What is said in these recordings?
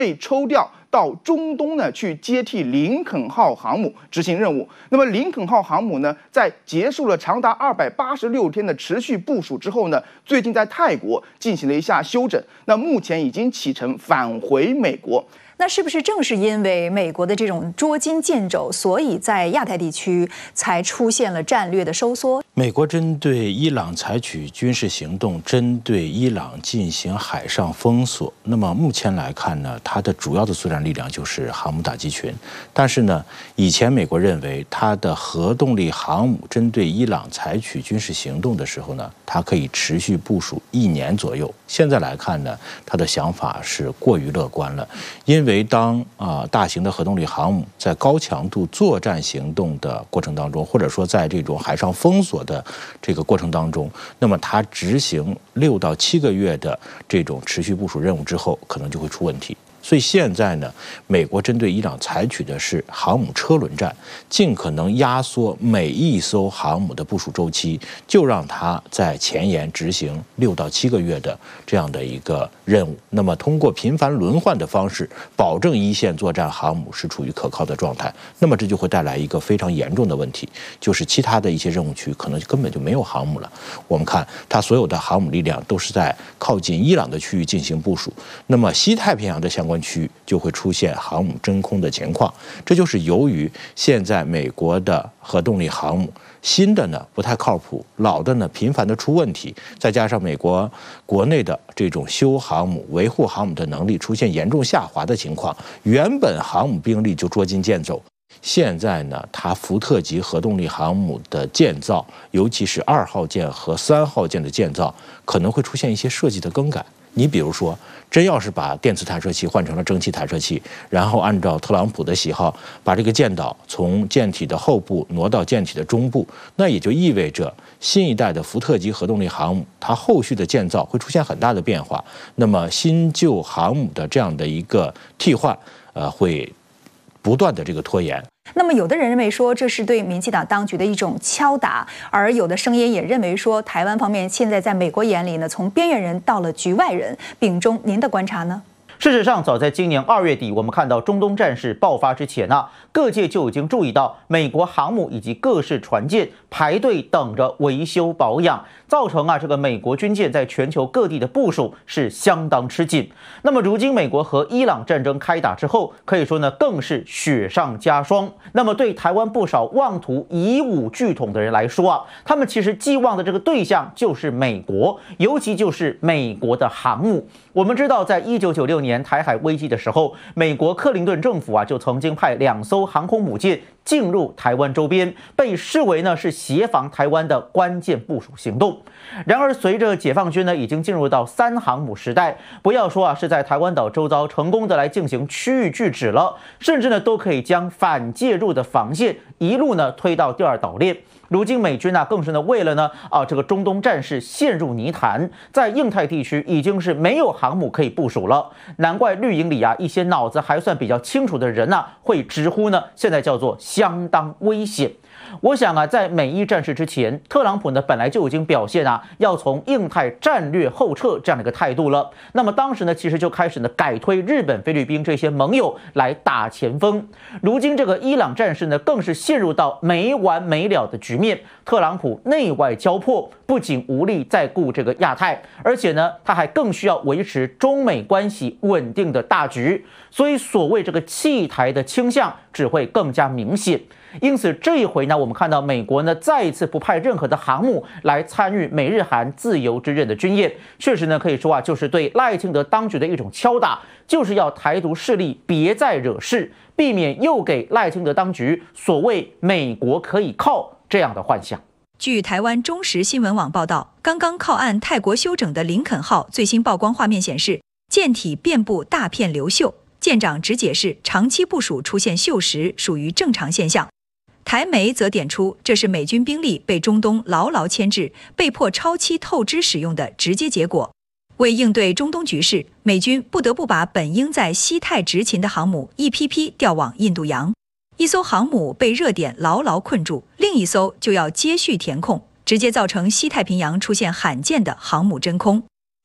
被抽调到中东呢去接替林肯号航母执行任务。那么林肯号航母呢，在结束了长达286天的持续部署之后呢，最近在泰国进行了一下休整，那目前已经启程返回美国。 那是不是正是因为美国的这种捉襟见肘，所以在亚太地区才出现了战略的收缩？ 美国针对伊朗采取军事行动，针对伊朗进行海上封锁。那么目前来看呢，它的主要的作战力量就是航母打击群。但是呢，以前美国认为它的核动力航母针对伊朗采取军事行动的时候呢，它可以持续部署1年左右。现在来看呢，他的想法是过于乐观了，因为当大型的核动力航母在高强度作战行动的过程当中，或者说在这种海上封锁的这个过程当中，那么它执行6到7个月的这种持续部署任务之后，可能就会出问题。所以现在呢，美国针对伊朗采取的是航母车轮战，尽可能压缩每一艘航母的部署周期，就让它在前沿执行6到7个月的这样的一个任务。那么通过频繁轮换的方式，保证一线作战航母是处于可靠的状态。那么这就会带来一个非常严重的问题，就是其他的一些任务区可能根本就没有航母了。我们看它所有的航母力量都是在靠近伊朗的区域进行部署，那么西太平洋的相关区域就会出现航母真空的情况。这就是由于现在美国的核动力航母新的呢不太靠谱，老的呢频繁的出问题，再加上美国国内的这种修航母、维护航母的能力出现严重下滑的情况，原本航母兵力就捉襟见肘。现在呢，它福特级核动力航母的建造，尤其是2号舰和3号舰的建造，可能会出现一些设计的更改。你比如说，真要是把电磁弹射器换成了蒸汽弹射器，然后按照特朗普的喜好，把这个舰岛从舰体的后部挪到舰体的中部，那也就意味着新一代的福特级核动力航母，它后续的建造会出现很大的变化。那么新旧航母的这样的一个替换，会不断的这个拖延。 那么有的人认为说这是对民进党当局的一种敲打，而有的声音也认为说台湾方面现在在美国眼里呢，从边缘人到了局外人。秉忠，您的观察呢？ 事实上，早在今年2月底，我们看到中东战事爆发之前各界就已经注意到美国航母以及各式船舰排队等着维修保养，造成这个美国军舰在全球各地的部署是相当吃紧。那么如今美国和伊朗战争开打之后，可以说呢更是雪上加霜。那么对台湾不少妄图以武拒统的人来说他们其实寄望的这个对象就是美国，尤其就是美国的航母。我们知道，在1996年台海危机的时候，美国克林顿政府就曾经派2艘航空母舰进入台湾周边，被视为呢是协防台湾的关键部署行动。然而，随着解放军呢已经进入到3航母时代，不要说是在台湾岛周遭成功的来进行区域拒止了，甚至呢都可以将反介入的防线一路呢推到第2岛链。如今美军更是呢为了呢这个中东战事陷入泥潭，在印太地区已经是没有航母可以部署了。难怪绿营里一些脑子还算比较清楚的人会直呼呢现在叫做相当危险。我想在美伊战事之前，特朗普呢本来就已经表现要从印太战略后撤这样的一个态度了。那么当时呢，其实就开始呢改推日本、菲律宾这些盟友来打前锋。如今这个伊朗战事呢，更是陷入到没完没了的局面。特朗普内外交迫，不仅无力再顾这个亚太，而且呢，他还更需要维持中美关系稳定的大局。所以，所谓这个弃台的倾向只会更加明显。因此，这一回呢，我们看到美国呢再一次不派任何的航母来参与美日韩自由之刃的军演，确实呢可以说就是对赖清德当局的一种敲打，就是要台独势力别再惹事，避免又给赖清德当局所谓美国可以靠这样的幻想。 据台湾中时新闻网报道，刚刚靠岸泰国休整的林肯号最新曝光画面显示，舰体遍布大片流锈，舰长只解释长期部署出现锈蚀属于正常现象。台媒则点出，这是美军兵力被中东牢牢牵制，被迫超期透支使用的直接结果。为应对中东局势，美军不得不把本应在西太执勤的航母一批批调往印度洋。一艘航母被热点牢牢困住，另一艘就要接续填空，直接造成西太平洋出现罕见的航母真空。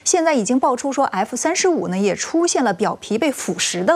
现在已经爆出说 F-35呢也出现了表皮被腐蚀的